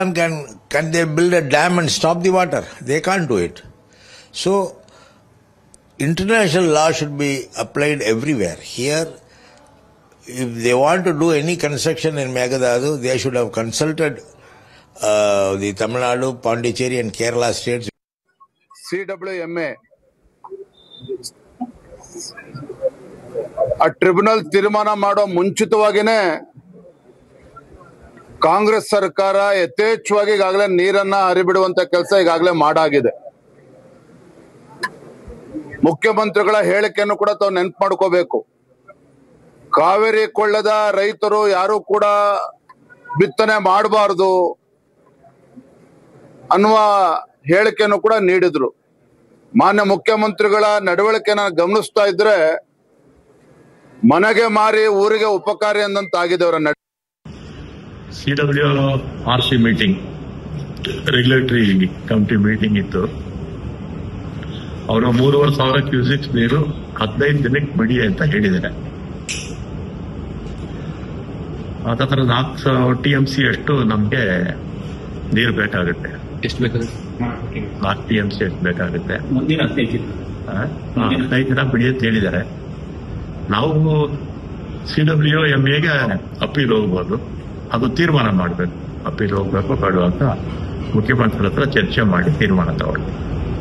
Can they build a dam and stop the water? They can't do it. So, international law should be applied everywhere. Here, if they want to do any construction in Meghalaya, they should have consulted the Tamil Nadu, Pondicherry and Kerala states. CWMA a tribunal ತೀರ್ಮಾನ ಮಾಡೋ ಮುಂಚಿತವಾಗಿನೇ ಕಾಂಗ್ರೆಸ್ ಸರ್ಕಾರ ಯಥೇಚ್ಛವಾಗಿ ಈಗಾಗಲೇ ನೀರನ್ನ ಹರಿಬಿಡುವಂತ ಕೆಲಸ ಈಗಾಗಲೇ ಮಾಡಾಗಿದೆ. ಮುಖ್ಯಮಂತ್ರಿಗಳ ಹೇಳಿಕೆಯನ್ನು ಕೂಡ ತಾವು ನೆನಪು ಮಾಡ್ಕೋಬೇಕು. ಕಾವೇರಿ ಕೊಳ್ಳದ ರೈತರು ಯಾರು ಕೂಡ ಬಿತ್ತನೆ ಮಾಡಬಾರದು ಅನ್ನುವ ಹೇಳಿಕೆಯನ್ನು ಕೂಡ ನೀಡಿದ್ರು. ಮಾನ್ಯ ಮುಖ್ಯಮಂತ್ರಿಗಳ ನಡವಳಿಕೆನ ಗಮನಿಸ್ತಾ ಇದ್ರೆ ಮನೆಗೆ ಮಾರಿ ಊರಿಗೆ ಉಪಕಾರಿ ಅಂದಂತಾಗಿದೆ ಅವರ ನಡೆ. CWRC meeting regulatory committee meeting ಇತ್ತು. ಅವರು 3,500 ಕ್ಯೂಸಿಕ್ಸ್ ನೀರು 15 ದಿನಕ್ಕೆ ಬಿಡಿ ಅಂತ ಹೇಳಿದ್ದಾರೆ. ಅದರ 4 TMC ಅಷ್ಟು ನಮ್ಗೆ ನೀರು ಬೇಕಾಗುತ್ತೆ. ಎಷ್ಟು ಬೇಕಾಗುತ್ತೆ? 4 TMC ಎಷ್ಟು ಬೇಕಾಗುತ್ತೆ. 15 ದಿನ ಬಿಡಿ ಅಂತ ಹೇಳಿದ್ದಾರೆ. ನಾವು CWMAಗೆ ಅಪೀಲ್ ಹೋಗ್ಬೋದು, ಅದು ತೀರ್ಮಾನ ಮಾಡಬೇಕು. ಅಪೀಲ್ ಹೋಗ್ಬೇಕು ಬೇಡ ಅಂತ ಮುಖ್ಯಮಂತ್ರಿ ಹತ್ರ ಚರ್ಚೆ ಮಾಡಿ ತೀರ್ಮಾನ ತಗೊಳ್ಳಿ.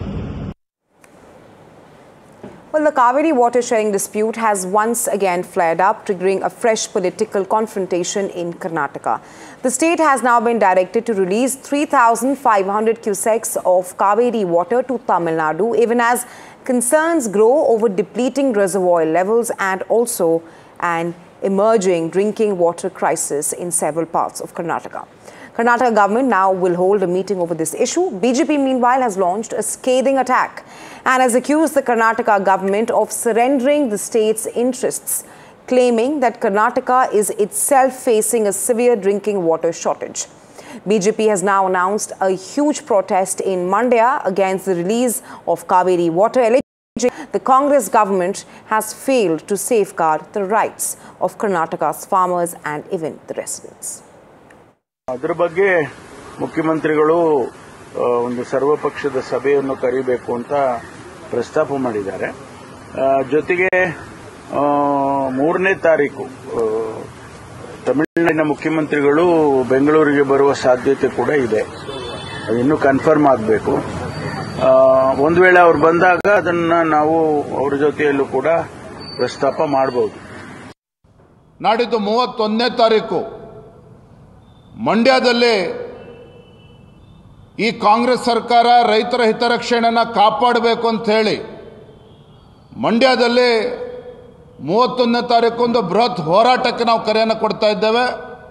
Well, the Kaveri water sharing dispute has once again flared up, triggering a fresh political confrontation in Karnataka. The state has now been directed to release 3,500 cusecs of Kaveri water to Tamil Nadu, even as concerns grow over depleting reservoir levels and also an emerging drinking water crisis in several parts of Karnataka. Karnataka government now will hold a meeting over this issue. BJP, meanwhile, has launched a scathing attack and has accused the Karnataka government of surrendering the state's interests, claiming that Karnataka is itself facing a severe drinking water shortage. BJP has now announced a huge protest in Mandya against the release of Kaveri water, alleging the Congress government has failed to safeguard the rights of Karnataka's farmers and even the residents. ಅದರ ಬಗ್ಗೆ ಮುಖ್ಯಮಂತ್ರಿಗಳು ಒಂದು ಸರ್ವಪಕ್ಷದ ಸಭೆಯನ್ನು ಕರೆಯಬೇಕು ಅಂತ ಪ್ರಸ್ತಾಪ ಮಾಡಿದ್ದಾರೆ. ಜೊತೆಗೆ 3ನೇ ತಾರೀಕು ತಮಿಳುನಾಡಿನ ಮುಖ್ಯಮಂತ್ರಿಗಳು ಬೆಂಗಳೂರಿಗೆ ಬರುವ ಸಾಧ್ಯತೆ ಕೂಡ ಇದೆ. ಅದಿನ್ನೂ ಕನ್ಫರ್ಮ್ ಆಗಬೇಕು. ಒಂದು ವೇಳೆ ಅವ್ರು ಬಂದಾಗ ಅದನ್ನ ನಾವು ಅವ್ರ ಜೊತೆಯಲ್ಲೂ ಕೂಡ ಪ್ರಸ್ತಾಪ ಮಾಡಬಹುದು. ನಾಡಿದ್ದು 31ನೇ ತಾರೀಕು ಮಂಡ್ಯದಲ್ಲಿ ಈ ಕಾಂಗ್ರೆಸ್ ಸರ್ಕಾರ ರೈತರ ಹಿತರಕ್ಷಣೆಯನ್ನು ಕಾಪಾಡಬೇಕು ಅಂತ ಹೇಳಿ ಮಂಡ್ಯದಲ್ಲಿ 31ನೇ ತಾರೀಕೊಂದು ಬೃಹತ್ ಹೋರಾಟಕ್ಕೆ ನಾವು ಕರೆಯನ್ನು ಕೊಡ್ತಾ ಇದ್ದೇವೆ.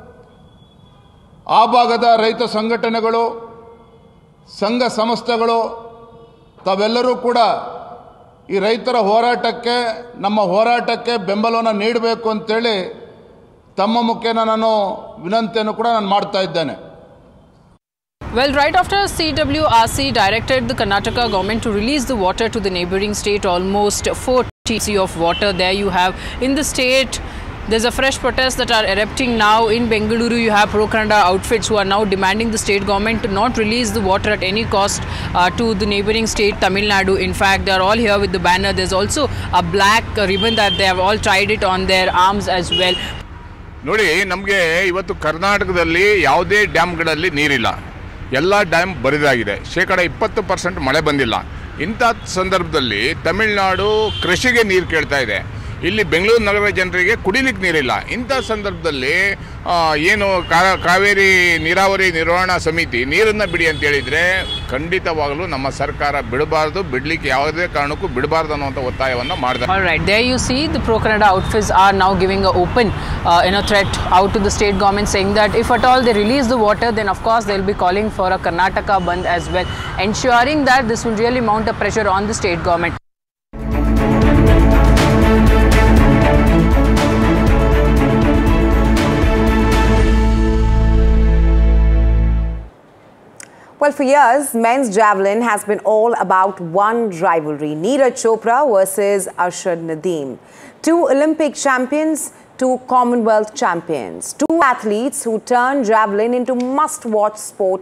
ಆ ಭಾಗದ ರೈತ ಸಂಘಟನೆಗಳು, ಸಂಘ ಸಂಸ್ಥೆಗಳು ತಾವೆಲ್ಲರೂ ಕೂಡ ಈ ರೈತರ ಹೋರಾಟಕ್ಕೆ, ನಮ್ಮ ಹೋರಾಟಕ್ಕೆ ಬೆಂಬಲವನ್ನು ನೀಡಬೇಕು ಅಂತೇಳಿ ತಮ್ಮ ಮುಖೇನ ನಾನು ವಿನಂತಿಯನ್ನು ಕೂಡ ನಾನು ಮಾಡ್ತಾ ಇದ್ದೇನೆ. Well, right after CWRC directed the Karnataka government to release the water to the neighbouring state, almost 4 TMC of water there you have in the state. There's a fresh protest that are erupting now in Bengaluru. You have pro-Kannada outfits who are now demanding the state government to not release the water at any cost to the neighbouring state, Tamil Nadu. In fact, they are all here with the banner. There's also a black ribbon that they have all tied it on their arms as well. ನೋಡಿ, ನಮಗೆ ಇವತ್ತು ಕರ್ನಾಟಕದಲ್ಲಿ ಯಾವುದೇ ಡ್ಯಾಮ್ಗಳಲ್ಲಿ ನೀರಿಲ್ಲ. ಎಲ್ಲ dam ಬರಿದಾಗಿದೆ. 20% ಮಳೆ ಬಂದಿಲ್ಲ. ಇಂಥ ಸಂದರ್ಭದಲ್ಲಿ ತಮಿಳುನಾಡು ಕೃಷಿಗೆ ನೀರು ಕೇಳ್ತಾ ಇದೆ. ಇಲ್ಲಿ ಬೆಂಗಳೂರು ನಗರ ಜನರಿಗೆ ಕುಡಿಲಿಕ್ಕೆ ನೀರಿಲ್ಲ. ಇಂಥ ಸಂದರ್ಭದಲ್ಲಿ ಏನು ಕಾವೇರಿ ನೀರಾವರಿ ನಿರ್ವಹಣಾ ಸಮಿತಿ ನೀರನ್ನು ಬಿಡಿ ಅಂತ ಹೇಳಿದರೆ ಖಂಡಿತವಾಗಲೂ ನಮ್ಮ ಸರ್ಕಾರ ಬಿಡಬಾರ್ದು, ಬಿಡಲಿಕ್ಕೆ ಯಾವುದೇ ಕಾರಣಕ್ಕೂ ಬಿಡಬಾರ್ದು ಅನ್ನುವಂಥ ಒತ್ತಾಯವನ್ನು ಮಾಡಿದೆ. All right, there you see the pro-Kannada outfits are now giving an open threat out to the state government, saying that if at all they release the water, then of course they'll be calling for a Karnataka Bandh as well, ensuring that this will really mount a pressure on the state government. Well, for years, men's javelin has been all about one rivalry, Neeraj Chopra versus Arshad Nadeem. 2 Olympic champions, 2 Commonwealth champions, 2 athletes who turned javelin into must-watch sport